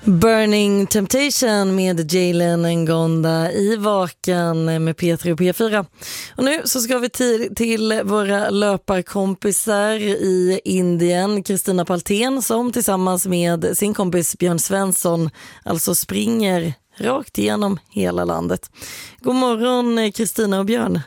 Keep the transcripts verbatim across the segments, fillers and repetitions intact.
Burning Temptation med Jalen Ngonda i Vaken med P tre och P fyra. Och nu så ska vi till, till våra löparkompisar i Indien. Kristina Paltén som tillsammans med sin kompis Björn Svensson alltså springer rakt igenom hela landet. God morgon Kristina och Björn.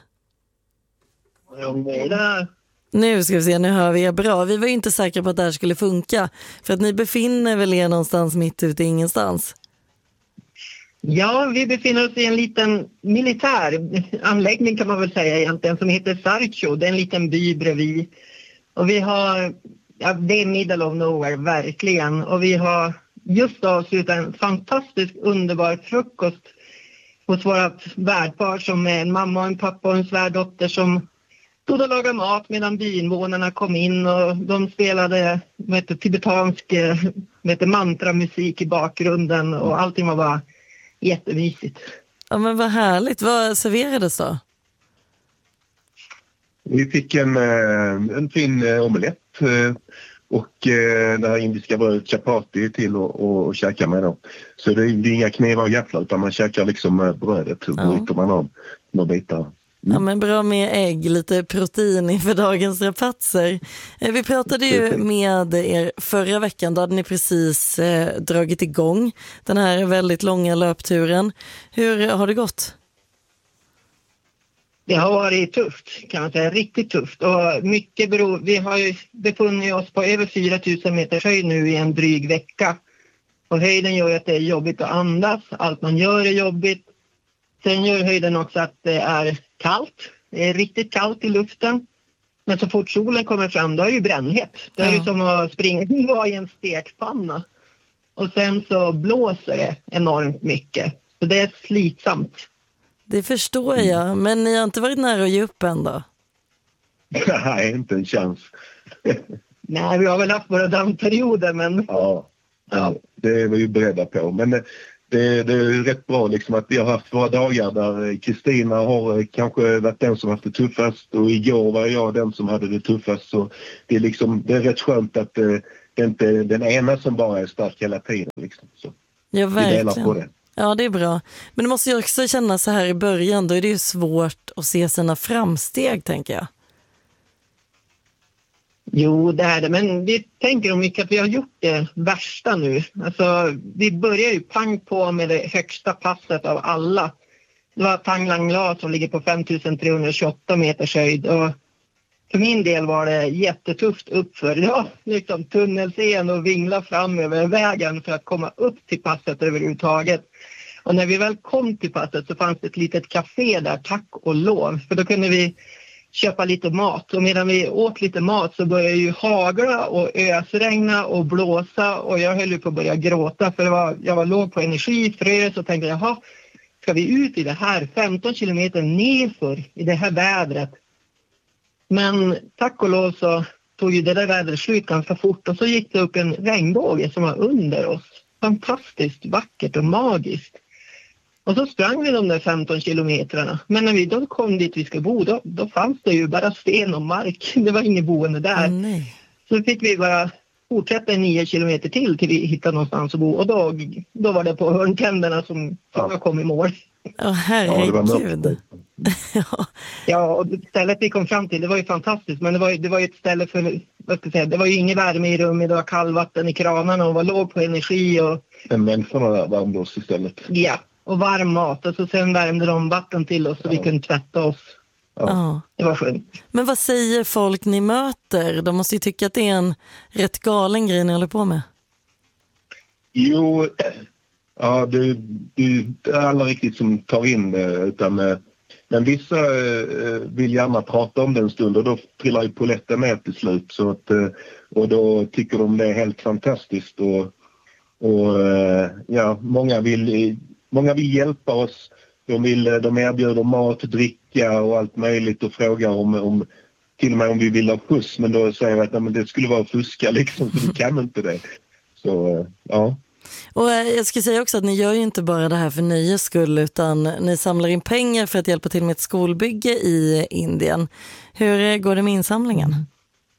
Ja, nu ska vi se, nu hör vi er bra. Vi var ju inte säkra på att det här skulle funka. För att ni befinner väl er någonstans mitt ute i ingenstans? Ja, vi befinner oss i en liten militär anläggning kan man väl säga egentligen som heter Sarcho. Det är en liten by bredvid. Och vi har, ja, det är middle of nowhere verkligen. Och vi har just avslutat en fantastisk underbar frukost hos våra värdpar som är en mamma och en pappa och en svärdotter som stod och lagade mat medan byinvånarna kom in och de spelade med tibetansk med mantramusik i bakgrunden och allting var bara jättemysigt. Ja men vad härligt, vad serverades då? Vi fick en, en fin omelett och det här indiska brödet chapati till och, och, och käka med då. Så det är, det är inga knivar och gafflar utan man käkar liksom brödet och bryter ja. man av några bitar. Mm. Ja men bra med ägg, lite protein inför dagens rapatser. Vi pratade ju med er förra veckan, då hade ni precis eh, dragit igång den här väldigt långa löpturen. Hur har det gått? Det har varit tufft kan man säga, riktigt tufft. Och mycket beror, vi har ju befunnit oss på över fyra tusen meters höjd nu i en dryg vecka. Och höjden gör att det är jobbigt att andas, allt man gör är jobbigt. Sen gör höjden också att det är kallt. Det är riktigt kallt i luften. Men så fort solen kommer fram då är det ju brännhet. Det är ju ja. som att springa i en stekpanna. Och sen så blåser det enormt mycket. Så det är slitsamt. Det förstår jag. Men ni har inte varit nära att ge upp än då? Nej, inte en chans. Nej, vi har väl haft våra dammperioder men... Ja, ja, det är vi ju beredda på. Men... Det, det är rätt bra liksom att vi har haft våra dagar där Kristina har kanske varit den som haft det tuffast och igår var jag den som hade det tuffast. Så det är, liksom, det är rätt skönt att det, det är inte den ena som bara är stark hela tiden. Liksom. Så ja, verkligen. Vi delar på det. Ja, det är bra. Men det måste ju också känna så här i början, då är det ju svårt att se sina framsteg, tänker jag. Jo, det är det. Men vi tänker om mycket att vi har gjort det värsta nu. Alltså, vi börjar ju pang på med det högsta passet av alla. Det var Thang Lang La som ligger på fem tusen trehundratjugoåtta meters höjd. Och för min del var det jättetufft uppför. Ja, liksom tunnelsen och vingla fram över vägen för att komma upp till passet överhuvudtaget. Och när vi väl kom till passet så fanns det ett litet café där, tack och lov. För då kunde vi köpa lite mat och medan vi åt lite mat så började ju hagla och ösregna och blåsa och jag höll ju på att börja gråta för det var, jag var låg på energi, frös och tänkte jaha, ska vi ut i det här femton kilometer nerför i det här vädret? Men tack och lov så tog ju det där vädret slut ganska fort och så gick det upp en regnbåge som var under oss. Fantastiskt vackert och magiskt. Och så sprang vi de där femton kilometrarna. Men när vi då kom dit vi ska bo, då, då fanns det ju bara sten och mark. Det var ingen boende där. Oh, nej. Så fick vi bara fortsätta nio kilometer till till vi hittade någonstans att bo. Och då, då var det på hörntänderna som ja. kom i mål. Åh, oh, herregud. Ja, ja, och stället vi kom fram till, det var ju fantastiskt. Men det var ju, det var ju ett ställe för, vad ska jag säga, det var ju ingen värme i rummet. Det var kallvatten i kranarna och var låg på energi. Och... Men människorna där värmde oss istället. Ja. Och varm mat och så sen värmde de vatten till oss så ja. vi kunde tvätta oss. Ja. Det var skönt. Men vad säger folk ni möter? De måste ju tycka att det är en rätt galen grej ni håller på med. Jo, ja, det, det är alla riktigt som tar in det. Utan, men vissa vill gärna prata om det en stund och då trillar ju poletten med till slut. Så att, och då tycker de det är helt fantastiskt. Och, och ja, många vill... Många vill hjälpa oss, de, vill, de erbjuder mat, dricka och allt möjligt och frågar om, om till och med om vi vill ha skjuts, men då säger jag att nej, men det skulle vara fuska liksom, så vi kan inte det. Så, ja. Och jag ska säga också att ni gör ju inte bara det här för nöjes skull utan ni samlar in pengar för att hjälpa till med ett skolbygge i Indien. Hur går det med insamlingen?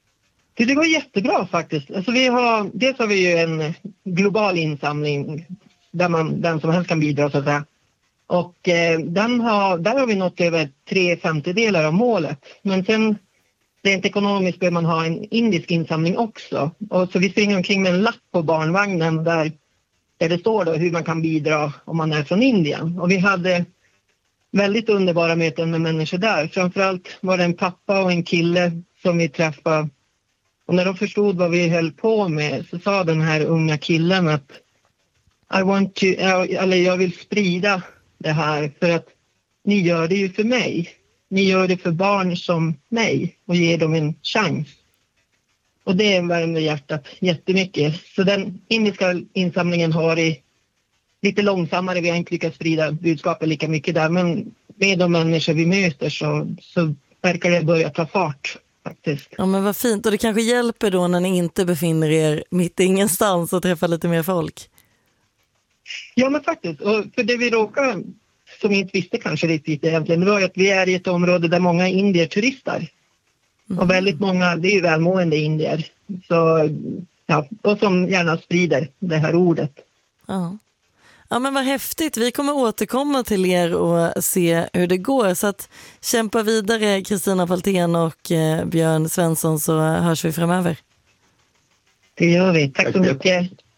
Det går jättebra faktiskt. Alltså vi har, dels har vi ju en global insamling där man, den som helst kan bidra så att säga. Och eh, den har, där har vi nått över tre femtedelar av målet. Men sen rent ekonomiskt behöver man ha en indisk insamling också. Och så vi springer omkring med en lapp på barnvagnen där, där det står då hur man kan bidra om man är från Indien. Och vi hade väldigt underbara möten med människor där. Framförallt var det en pappa och en kille som vi träffade. Och när de förstod vad vi höll på med så sa den här unga killen att I want to, eller jag vill sprida det här för att ni gör det ju för mig. Ni gör det för barn som mig och ger dem en chans. Och det värmer hjärtat jättemycket. Så den indiska insamlingen har i lite långsammare, vi har inte lyckats sprida budskapet lika mycket där. Men med de människor vi möter så, så verkar det börja ta fart faktiskt. Ja men vad fint, och det kanske hjälper då när ni inte befinner er mitt ingenstans och träffar lite mer folk. Ja men faktiskt, och för det vi råkar som vi inte visste kanske riktigt egentligen, det var att vi är i ett område där många indier turistar. Mm. Och väldigt många, det är ju välmående indier. Så, ja, och som gärna sprider det här ordet. Ja. Ja men vad häftigt, vi kommer återkomma till er och se hur det går. Så att kämpa vidare Kristina Faltén och eh, Björn Svensson, så hörs vi framöver. Det gör vi, tack så mycket.